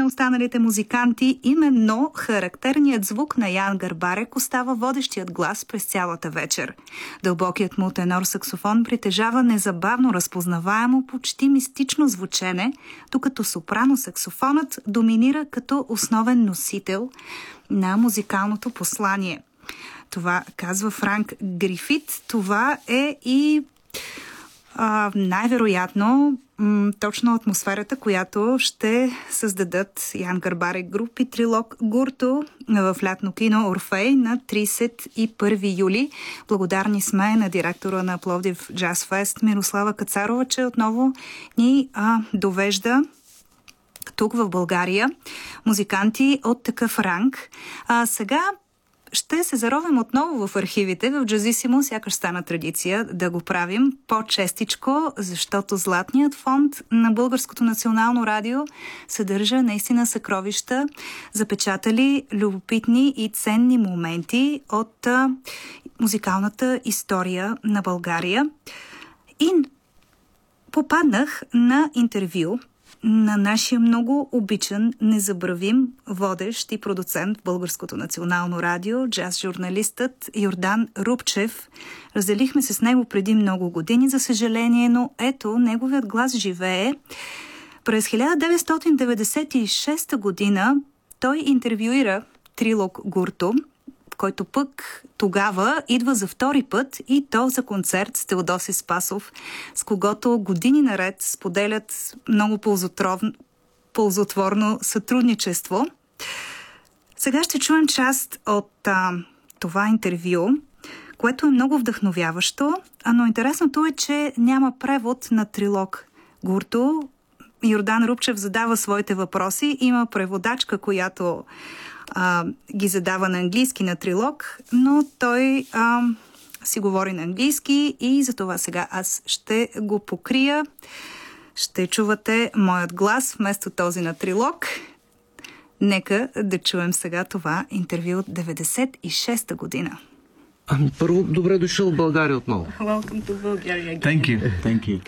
останалите музиканти, именно характерният звук на Ян Гарбарек остава водещият глас през цялата вечер. Дълбокият му тенор-саксофон притежава незабавно разпознаваемо, почти мистично звучене, докато сопрано-саксофонът доминира като основен носител на музикалното послание. Това казва Франк Грифит. Това е и най-вероятно точно атмосферата, която ще създадат Ян Гарбарек Груп и Трилог Гурто в лятно кино Орфей на 31 юли. Благодарни сме на директора на Пловдив Джаз Фест Мирослава Кацарова, че отново ни довежда тук в България музиканти от такъв ранг. Сега ще се заровим отново в архивите. В Джазисимо сякаш стана традиция да го правим по-честичко, защото Златният фонд на Българското национално радио съдържа наистина съкровища, запечатали любопитни и ценни моменти от музикалната история на България. И попаднах на интервю на нашия много обичан, незабравим водещ и продуцент в Българското национално радио, джаз-журналистът Йордан Рупчев. Разделихме се с него преди много години, за съжаление, но ето, неговият глас живее. През 1996 година той интервюира Трилог Гурто, който пък тогава идва за втори път и то за концерт с Теодоси Спасов, с когото години наред споделят много ползотворно сътрудничество. Сега ще чуем част от това интервю, което е много вдъхновяващо, но интересното е, че няма превод на Трилог Гурто. Йордан Рупчев задава своите въпроси, има преводачка, която ги задава на английски на Трилог, но той си говори на английски и затова сега аз ще го покрия. Ще чувате моят глас вместо този на Трилог. Нека да чуем сега това интервю от 96-та година. Първо, добре дошъл в България отново. Welcome to Bulgaria again. Thank you. Thank you.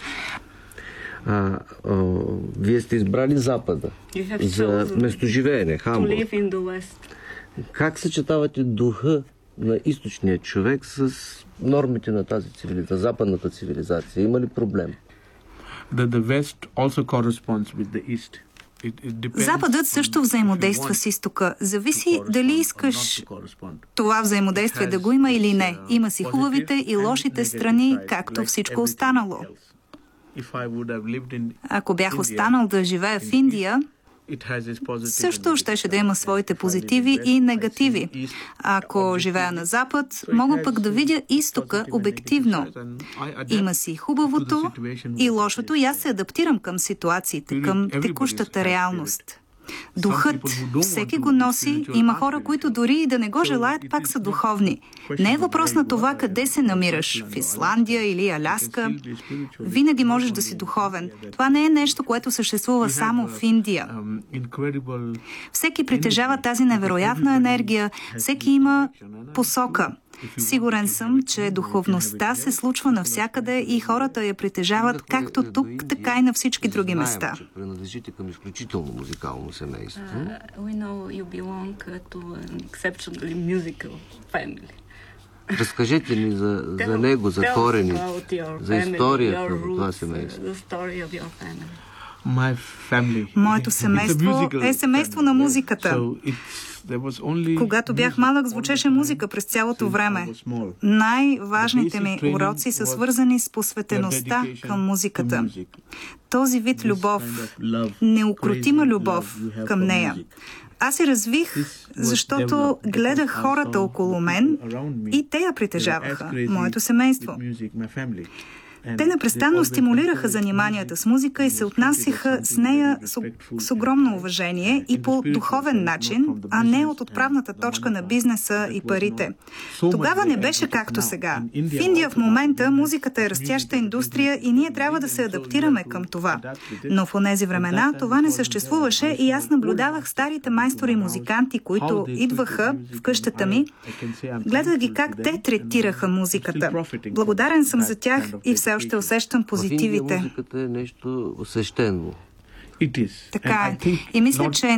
Вие сте избрали Запада за местоживеене, Хамбург. Как съчетавате духа на източния човек с нормите на тази цивилизация, западната цивилизация? Има ли проблем? The West also corresponds with the East. Западът също взаимодейства с изтока. Зависи дали искаш това взаимодействие да го има или не. Има си хубавите и лошите страни, както всичко останало. Ако бях останал да живея в Индия, също щеше да има своите позитиви и негативи. Ако живея на Запад, мога пък да видя изтока обективно. Има си хубавото и лошото и аз се адаптирам към ситуациите, към текущата реалност. Духът, всеки го носи. Има хора, които дори и да не го желаят, пак са духовни. Не е въпрос на това къде се намираш, в Исландия или Аляска. Винаги можеш да си духовен. Това не е нещо, което съществува само в Индия. Всеки притежава тази невероятна енергия, всеки има посока. Сигурен съм, че духовността се случва навсякъде и хората я притежават както тук, така и на всички други места. Знаем, че принадлежите към изключително музикално семейство. We know you belong to an exceptionally musical family. Разкажете ни за него, за корените, за историята на това семейство. Моето семейство е семейство на музиката. Когато бях малък, звучеше музика през цялото време. Най-важните ми уроци са свързани с посветеността към музиката. Този вид любов, неукротима любов към нея. Аз се развих, защото гледах хората около мен и те я притежаваха, моето семейство. Те непрестанно стимулираха заниманията с музика и се отнасяха с нея с огромно уважение и по духовен начин, а не от отправната точка на бизнеса и парите. Тогава не беше както сега. В Индия в момента музиката е растяща индустрия и ние трябва да се адаптираме към това. Но в онези времена това не съществуваше и аз наблюдавах старите майстори и музиканти, които идваха в къщата ми. Гледах ги как те третираха музиката. Благодарен съм за тях и все още усещам позитивите. В Индия музиката е нещо свещено. Така е. И мисля, че